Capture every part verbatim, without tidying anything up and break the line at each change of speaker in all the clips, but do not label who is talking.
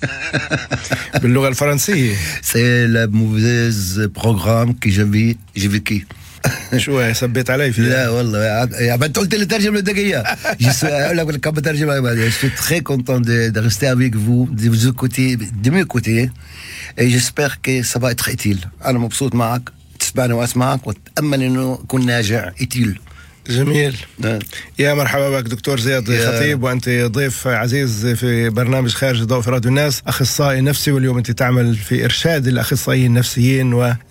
باللغة الفرنسية.
C'est la mauvaise programme que j'avais j'ai vécu.
شو سبيت علي فيها؟
لا والله يا ما انت قلت لي ترجم بدك اياه. اقول لك كم بترجم بعدين. Je suis très content de, de rester avec vous, de vous écouter, de m'écouter et j'espère que ça va être utile. انا مبسوط معك تسمعني واسمعك واتامل انه يكون ناجع utile.
جميل. يا مرحبا بك دكتور زياد خطيب، وأنت ضيف عزيز في برنامج خارج الضوء في راديو الناس، أخصائي نفسي، واليوم أنت تعمل في إرشاد الأخصائيين النفسيين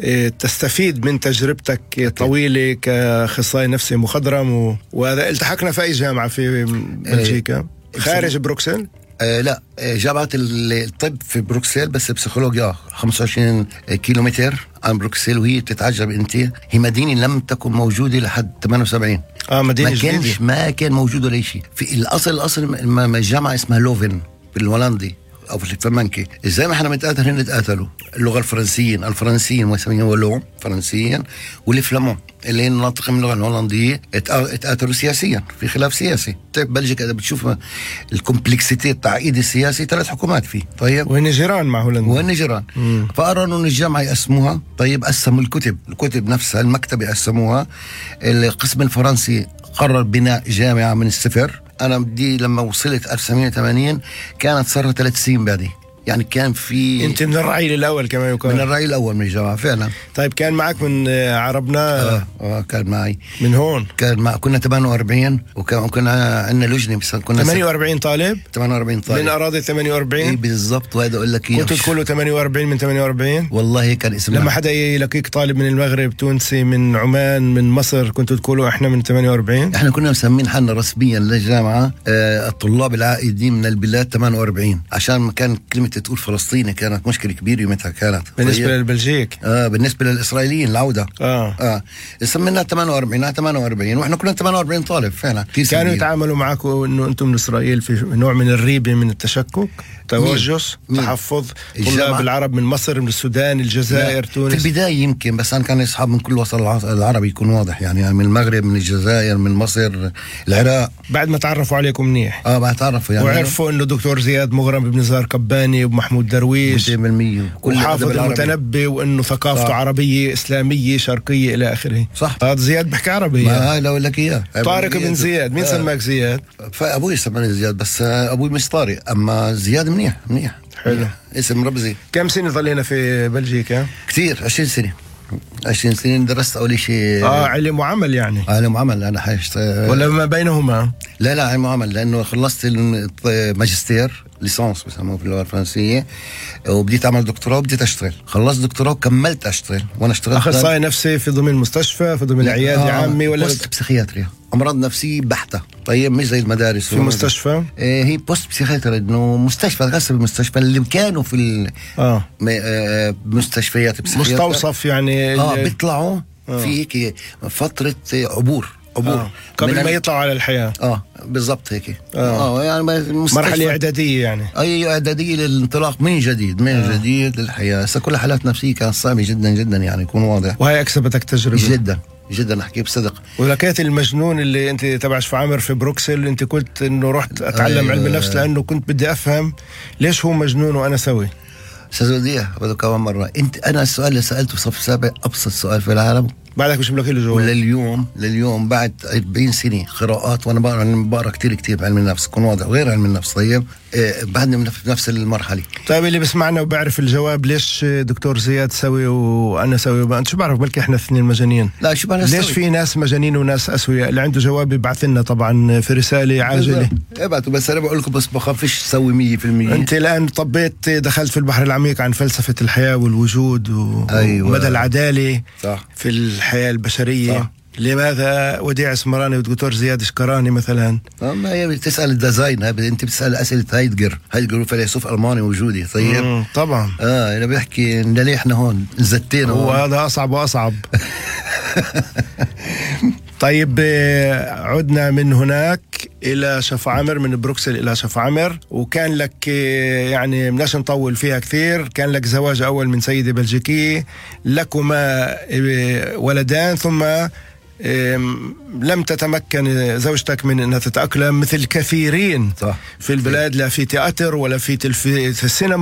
وتستفيد من تجربتك الطويلة كأخصائي نفسي مخضرم. والتحقنا في أي جامعة في بلجيكا خارج بروكسل؟
آه لا آه جامعة الطب في بروكسل، بس بسيكولوجيا خمسة وعشرين كيلومتر عن بروكسل، وهي بتتعجب انت هي مدينة لم تكن موجودة لحد ثمانية وسبعين.
اه مدينة
ما كانش
جديدة.
ما كان موجود ولا شيء. في الأصل الأصل الجامعة اسمها لوفن بالهولندي أو في الفلمنكي. زي ما احنا بنتقاتل هن نتقاتلوا اللغة الفرنسيين الفرنسيين ويسمينهم ولون فرنسيين، والفلامون اللي هي ناطقة من اللغة الهولندية اتقاتلوا سياسيا في خلاف سياسي. طيب بلجيكا إذا بتشوف الكومبلكسيتي التعقيد السياسي ثلاث حكومات فيه. طيب
وين جيران مع هولندا؟
وين جيران. فقرروا إن الجامعة يقسموها. طيب قسموا الكتب الكتب نفسها المكتبة قسموها. القسم الفرنسي قرر بناء جامعة من الصفر. أنا بدي لما وصلت ألف وتسعمية وثمانين كانت صار ثلاث سنين بعدي، يعني كان في
أنت من الرعيل الأول كما يقال.
من الرعيل الأول من الجامعة فعلا.
طيب كان معك من عربنا؟
آه, آه كان معي
من هون.
كان مع كنا ثمانية وأربعين وكان كنا عندنا لجنة بس كنا
ثمانية وأربعين طالب.
ثمانية وأربعين طالب
من أراضي ثمانية وأربعين.
إيه بالضبط. وهذا أقول لك
كنتوا تقولوا ثمانية وأربعين من ثمانية وأربعين.
والله كان اسمه
لما حدا يلاقيك طالب من المغرب تونسي من عمان من مصر كنتوا تقولوا إحنا من ثمانية وأربعين.
إحنا كنا مسمين حالنا رسميا للجامعة آه الطلاب العائدين من البلاد ثمانية وأربعين، عشان ما كان كلمة تقول فلسطيني كانت مشكلة كبيرة يومتها كانت
بالنسبة للبلجيك.
اه بالنسبة للإسرائيليين العودة
اه
اه سمينا ثمانية وأربعين ثمانية وأربعين واحنا كنا ثمانية وأربعين طالب فعلا.
كانوا يتعاملوا معكم انه انتم من اسرائيل في نوع من الريبة من التشكك، توجس، تحفظ طلاب العرب من مصر من السودان الجزائر تونس؟
في البداية يمكن، بس أنا كان أصحاب من كل وسط العربي يكون واضح، يعني من المغرب من الجزائر من مصر العراق.
بعد ما تعرفوا عليكم منيح.
اه بعد تعرفوا يعني
وعرفوا انه دكتور زياد مغرم بن زهر كباني ومحمود درويش وحافظ المتنبي، وانه ثقافته صح. عربية اسلامية شرقية الى اخره.
صح.
هذا زياد بحكي عربي.
ما لو لك اياه
طارق بن زياد. مين آه. سماك زياد؟
فابوي سماني زياد، بس ابوي مش طارق، اما زياد منيح منيح.
حلو.
اسم رمزي.
كم سنة ظلينا في بلجيكا؟
كثير عشرين سنة. عشرين سنين درست أول شيء
اه علم وعمل يعني.
علم وعمل. أنا حاجت
ولا ما بينهما؟
لا لا علم وعمل، لأنه خلصت الماجستير ليسانس بسموه في اللغة الفرنسية، وبديت أعمل دكتوراه وبديت أشتغل. خلصت دكتوراه وكملت أشتغل، وأنا اشتغلت
أخصائي نفسي في ضمن مستشفى في ضمن عيادة آه عامة ولا
بوست بسيخياتريا أمراض نفسية بحتة. طيب مش زي المدارس
في مستشفى.
آه هي بوست بسيخياتريا، إنه مستشفى غصب المستشفى اللي كانوا في ال
آه.
آه مستشفيات بسيخياتريا
مستوصف يعني
آه بيطلعوا آه. في هيك فترة عبور عبور
آه. قبل ما يطلعوا على الحياة.
اه بالضبط هيك.
اه,
آه يعني
مرحلة إعدادية يعني.
أي إعدادية للانطلاق من جديد من آه. جديد للحياة. هسه كل حالات نفسية كانت صعبة جدا جدا، يعني يكون واضح.
وهي أكسبتك تجربة
جدا جدا أحكي بصدق.
ولكيت المجنون اللي أنت تبع شفا عامر في بروكسل، أنت قلت إنه رحت أتعلم آه. علم النفس لأنه كنت بدي أفهم ليش هو مجنون وأنا سوي.
سازودية بدو كمان مرة. أنت أنا السؤال اللي سألته صف سابع أبسط سؤال في العالم،
بعدك مش ملاقي له جواب.
ولليوم لليوم بعد أربعين سنة قراءات، وأنا بقرأ بقرأ كتير كتير بعلم النفس، كون واضح غير علم النفس. طيب آه بعدنا في نفس المرحلة.
طيب اللي بسمعنا وبعرف الجواب ليش دكتور زياد سوي وأنا سوي، أنت شو بعرف بلكي إحنا اثنين مجانين.
لا شو بعرف
ليش في ناس مجانين وناس أسوياء؟ اللي عنده جواب يبعث لنا طبعا في رسالة عاجلة.
ابعتوا، بس أنا بقول لكم بس بخافش سوي مية في المية.
أنت الآن طبيت دخلت في البحر العميق عن فلسفة الحياة والوجود و...
أيوة.
ومدى العدالة
صح.
في الحياة البشرية صح. لماذا وديع اسمراني ودكتور زياد شكراني مثلا؟
ما هي بتسأل الديزاين، انت بتسأل أسئلة هايدجر. هايدجر فيلسوف ألماني وجودي. طيب
مم. طبعا
اه انا بحكي ليه احنا هون زتينا
هو هذا أصعب وأصعب. طيب عدنا من هناك إلى شفا عامر، من بروكسل إلى شفا عامر، وكان لك يعني مناش نطول فيها كثير، كان لك زواج أول من سيدة بلجيكية، لكما ولدان، ثم لم تتمكن زوجتك من أنها تتأقلم مثل كثيرين صح. في البلاد، لا في تياتر ولا في تلفزيون السينما